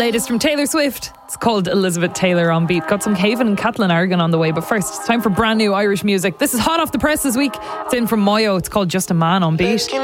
latest from Taylor Swift. It's called Elizabeth Taylor on Beat. Got some Cavan and Catelyn Argan on the way, but first it's time for brand new Irish music. This is hot off the press this week. It's in from Moyo. It's called Just a Man on Beat.